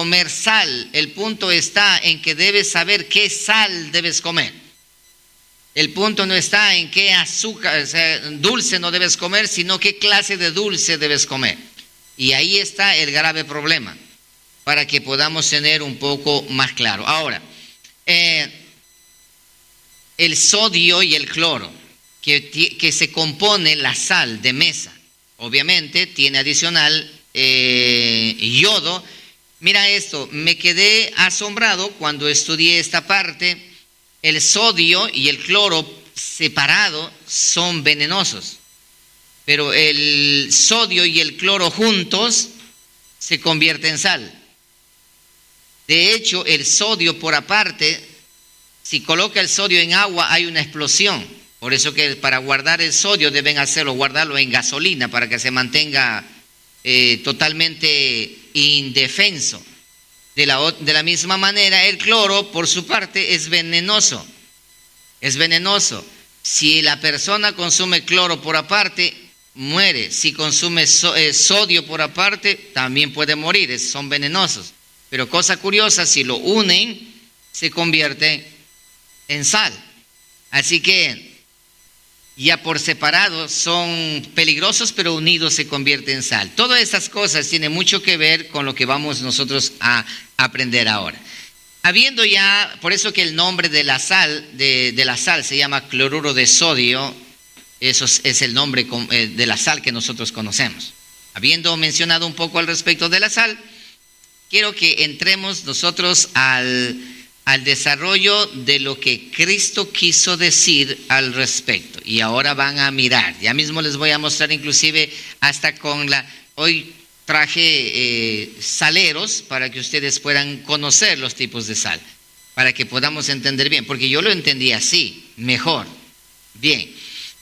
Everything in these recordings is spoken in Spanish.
comer sal. El punto está en que debes saber qué sal debes comer. El punto no está en qué azúcar, o sea, dulce no debes comer, sino qué clase de dulce debes comer. Y ahí está el grave problema, para que podamos tener un poco más claro. Ahora, el sodio y el cloro, que se compone la sal de mesa, obviamente tiene adicional yodo. Mira esto, me quedé asombrado cuando estudié esta parte. El sodio y el cloro separados son venenosos, pero el sodio y el cloro juntos se convierte en sal. De hecho, el sodio por aparte, si coloca el sodio en agua hay una explosión. Por eso que para guardar el sodio deben guardarlo en gasolina para que se mantenga totalmente indefenso. De la misma manera, el cloro, por su parte, es venenoso. Es venenoso. Si la persona consume cloro por aparte, muere. Si consume sodio por aparte, también puede morir. Son venenosos. Pero cosa curiosa, si lo unen, se convierte en sal. Así que ya por separado son peligrosos, pero unidos se convierte en sal. Todas estas cosas tienen mucho que ver con lo que vamos nosotros a aprender ahora. Habiendo ya, por eso que el nombre de la sal, de la sal se llama cloruro de sodio, eso es el nombre de la sal que nosotros conocemos. Habiendo mencionado un poco al respecto de la sal, quiero que entremos nosotros al desarrollo de lo que Cristo quiso decir al respecto. Y ahora van a mirar, ya mismo les voy a mostrar inclusive hasta hoy traje saleros para que ustedes puedan conocer los tipos de sal, para que podamos entender bien, porque yo lo entendí así, mejor. Bien,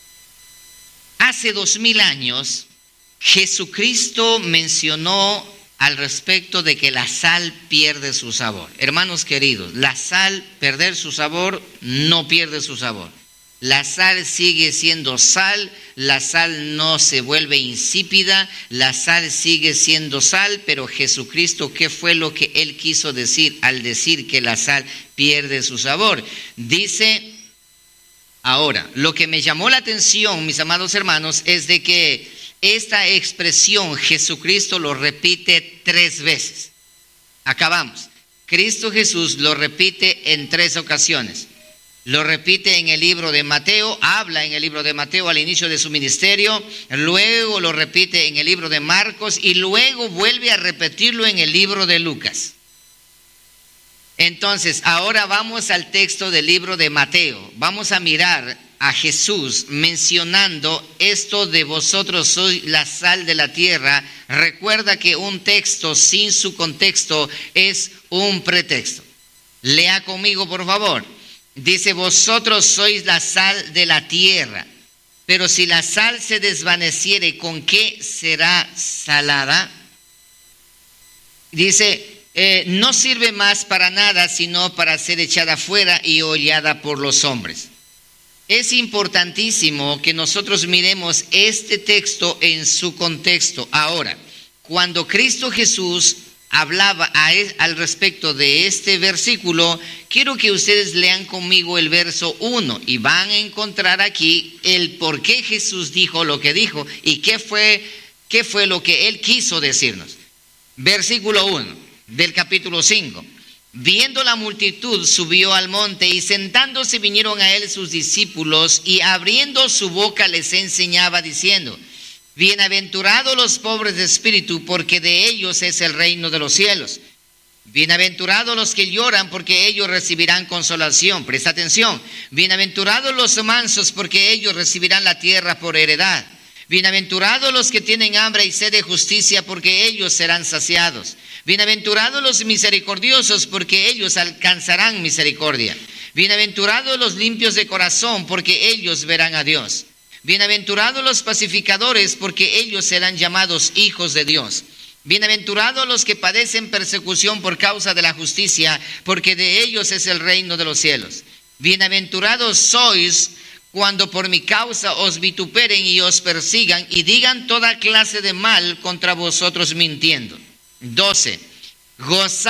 hace 2000 años Jesucristo mencionó al respecto de que la sal pierde su sabor. Hermanos queridos, la sal, perder su sabor, no pierde su sabor. La sal sigue siendo sal, la sal no se vuelve insípida, la sal sigue siendo sal, pero Jesucristo, ¿qué fue lo que Él quiso decir al decir que la sal pierde su sabor? Dice, ahora, lo que me llamó la atención, mis amados hermanos, es de que esta expresión Jesucristo lo repite 3 veces. Acabamos. Cristo Jesús lo repite en 3 ocasiones. Lo repite en el libro de Mateo, habla en el libro de Mateo al inicio de su ministerio, luego lo repite en el libro de Marcos y luego vuelve a repetirlo en el libro de Lucas. Entonces, ahora vamos al texto del libro de Mateo. Vamos a mirar a Jesús mencionando esto de vosotros sois la sal de la tierra. Recuerda que un texto sin su contexto es un pretexto. Lea conmigo, por favor. Dice, vosotros sois la sal de la tierra, pero si la sal se desvaneciere, ¿con qué será salada? Dice, no sirve más para nada, sino para ser echada fuera y hollada por los hombres. Es importantísimo que nosotros miremos este texto en su contexto. Ahora, cuando Cristo Jesús hablaba al respecto de este versículo, quiero que ustedes lean conmigo el verso 1 y van a encontrar aquí el por qué Jesús dijo lo que dijo y qué fue lo que Él quiso decirnos. Versículo 1 del capítulo 5. Viendo la multitud, subió al monte y sentándose vinieron a él sus discípulos y abriendo su boca les enseñaba diciendo, bienaventurados los pobres de espíritu, porque de ellos es el reino de los cielos. Bienaventurados los que lloran, porque ellos recibirán consolación. Presta atención. Bienaventurados los mansos, porque ellos recibirán la tierra por heredad. Bienaventurados los que tienen hambre y sed de justicia, porque ellos serán saciados. Bienaventurados los misericordiosos, porque ellos alcanzarán misericordia. Bienaventurados los limpios de corazón, porque ellos verán a Dios. Bienaventurados los pacificadores, porque ellos serán llamados hijos de Dios. Bienaventurados los que padecen persecución por causa de la justicia, porque de ellos es el reino de los cielos. Bienaventurados sois cuando por mi causa os vituperen y os persigan y digan toda clase de mal contra vosotros mintiendo. 12. Gozad